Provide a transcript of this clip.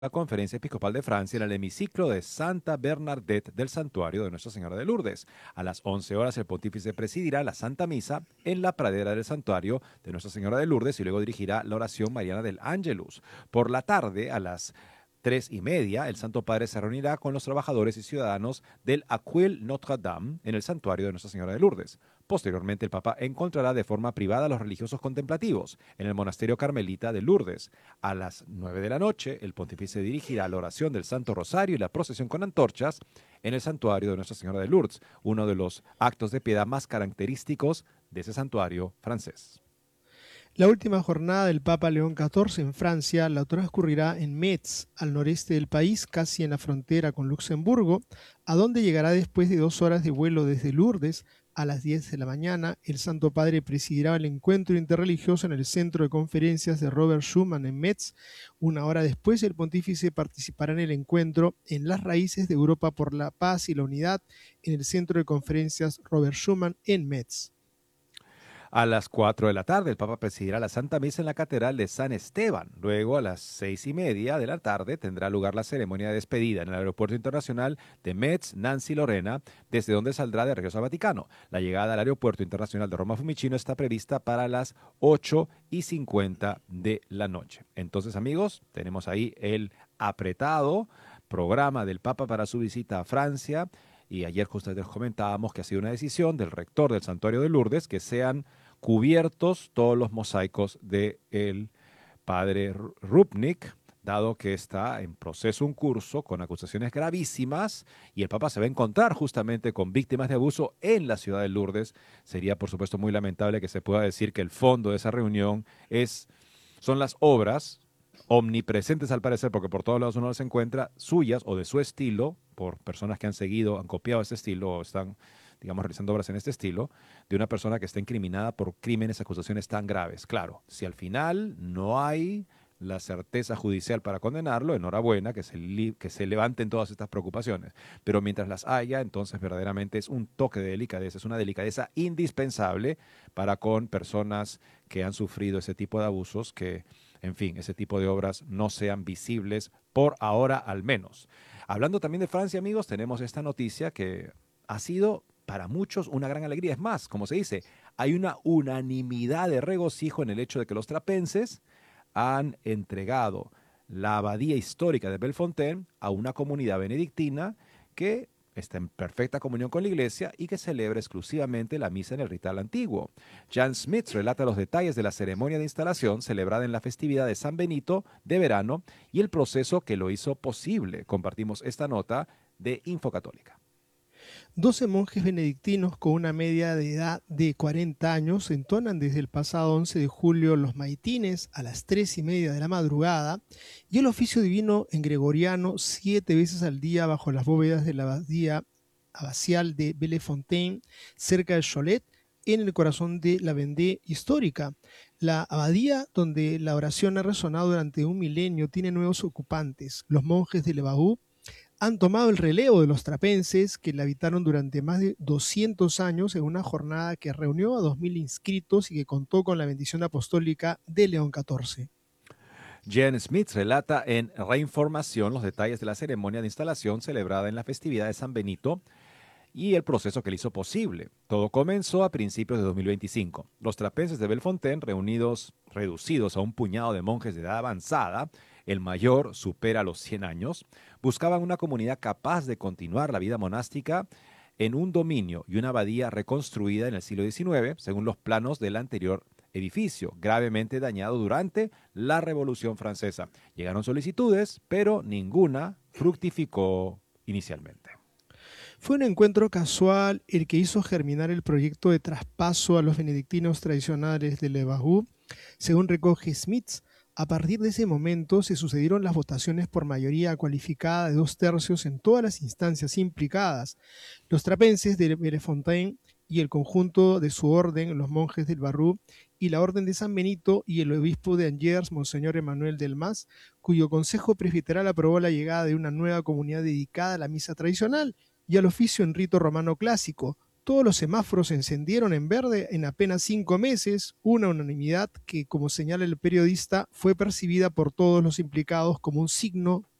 la Conferencia Episcopal de Francia en el hemiciclo de Santa Bernadette del Santuario de Nuestra Señora de Lourdes. A las 11 horas el pontífice presidirá la Santa Misa en la pradera del Santuario de Nuestra Señora de Lourdes y luego dirigirá la oración mariana del Ángelus. Por la tarde, a las 3:30, el Santo Padre se reunirá con los trabajadores y ciudadanos del Aquil Notre-Dame en el Santuario de Nuestra Señora de Lourdes. Posteriormente, el Papa encontrará de forma privada a los religiosos contemplativos en el Monasterio Carmelita de Lourdes. A las 9 de la noche, el pontífice dirigirá la oración del Santo Rosario y la procesión con antorchas en el Santuario de Nuestra Señora de Lourdes, uno de los actos de piedad más característicos de ese santuario francés. La última jornada del Papa León XIV en Francia la transcurrirá en Metz, al noreste del país, casi en la frontera con Luxemburgo, a donde llegará después de 2 horas de vuelo desde Lourdes. A las 10 de la mañana, el Santo Padre presidirá el encuentro interreligioso en el Centro de Conferencias de Robert Schuman en Metz. 1 hora después, el pontífice participará en el encuentro en las raíces de Europa por la paz y la unidad en el Centro de Conferencias Robert Schuman en Metz. A las 4 de la tarde, el Papa presidirá la Santa Misa en la Catedral de San Esteban. Luego, a las 6:30 de la tarde, tendrá lugar la ceremonia de despedida en el Aeropuerto Internacional de Metz-Nancy-Lorena, desde donde saldrá de regreso al Vaticano. La llegada al Aeropuerto Internacional de Roma Fiumicino está prevista para las 8:50 de la noche. Entonces, amigos, tenemos ahí el apretado programa del Papa para su visita a Francia. Y ayer justamente comentábamos que ha sido una decisión del rector del Santuario de Lourdes que sean cubiertos todos los mosaicos del padre Rupnik, dado que está en proceso un curso con acusaciones gravísimas y el Papa se va a encontrar justamente con víctimas de abuso en la ciudad de Lourdes. Sería, por supuesto, muy lamentable que se pueda decir que el fondo de esa reunión son las obras omnipresentes al parecer, porque por todos lados uno las encuentra, suyas o de su estilo, por personas que han seguido, han copiado ese estilo o están, digamos, realizando obras en este estilo, de una persona que está incriminada por crímenes, acusaciones tan graves. Claro, si al final no hay la certeza judicial para condenarlo, enhorabuena, que se levanten todas estas preocupaciones. Pero mientras las haya, entonces verdaderamente es un toque de delicadeza, es una delicadeza indispensable para con personas que han sufrido ese tipo de abusos, que, en fin, ese tipo de obras no sean visibles por ahora al menos. Hablando también de Francia, amigos, tenemos esta noticia que ha sido para muchos una gran alegría. Es más, como se dice, hay una unanimidad de regocijo en el hecho de que los trapenses han entregado la abadía histórica de Bellefontaine a una comunidad benedictina que está en perfecta comunión con la iglesia y que celebra exclusivamente la misa en el ritual antiguo. Jan Smith relata los detalles de la ceremonia de instalación celebrada en la festividad de San Benito de verano y el proceso que lo hizo posible. Compartimos esta nota de Infocatólica. 12 monjes benedictinos con una media de edad de 40 años entonan desde el pasado 11 de julio los maitines a las 3:30 de la madrugada y el oficio divino en gregoriano 7 veces al día bajo las bóvedas de la abadía abacial de Bellefontaine, cerca de Cholet, en el corazón de la Vendée histórica. La abadía, donde la oración ha resonado durante un milenio, tiene nuevos ocupantes, los monjes de Lebaú, han tomado el relevo de los trapenses que la habitaron durante más de 200 años en una jornada que reunió a 2.000 inscritos y que contó con la bendición apostólica de León XIV. Jan Smith relata en Reinformación los detalles de la ceremonia de instalación celebrada en la festividad de San Benito y el proceso que le hizo posible. Todo comenzó a principios de 2025. Los trapenses de Bellefontaine, reducidos a un puñado de monjes de edad avanzada, el mayor supera los 100 años, buscaban una comunidad capaz de continuar la vida monástica en un dominio y una abadía reconstruida en el siglo XIX, según los planos del anterior edificio, gravemente dañado durante la Revolución Francesa. Llegaron solicitudes, pero ninguna fructificó inicialmente. Fue un encuentro casual el que hizo germinar el proyecto de traspaso a los benedictinos tradicionales de Lebaú. Según recoge Smith, a partir de ese momento se sucedieron las votaciones por mayoría cualificada de 2/3 en todas las instancias implicadas. Los trapenses de Bellefontaine y el conjunto de su orden, los monjes del Barrú, y la orden de San Benito y el obispo de Angers, Monseñor Emmanuel Delmas, cuyo consejo presbiteral aprobó la llegada de una nueva comunidad dedicada a la misa tradicional y al oficio en rito romano clásico, Todos los semáforos se encendieron en verde en apenas 5 meses, una unanimidad que, como señala el periodista, fue percibida por todos los implicados como un signo